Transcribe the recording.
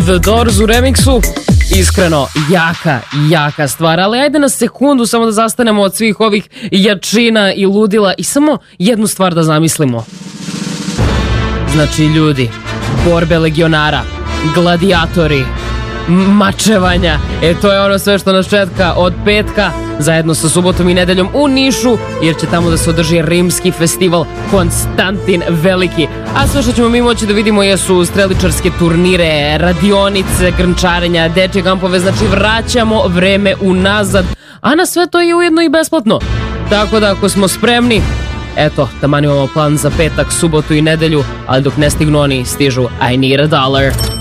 The Doors u remiksu. Iskreno, jaka stvar, ali ajde na sekundu samo da zastanemo od svih ovih jačina i ludila i samo jednu stvar da zamislimo. Znači ljudi, borbe legionara, gladijatori, mačevanja, to je ono sve što nas čeka od petka, zajedno sa subotom i nedeljom u Nišu, jer će tamo da se održi rimski festival Konstantin Veliki. A sve što ćemo mi moći da vidimo jesu streličarske turnire, radionice, grnčarenja, dečje kampove, znači vraćamo vreme unazad, a na sve to je ujedno i besplatno. Tako da ako smo spremni, eto, taman imamo plan za petak, subotu i nedelju, ali dok ne stignu oni, stižu I Need a Dollar.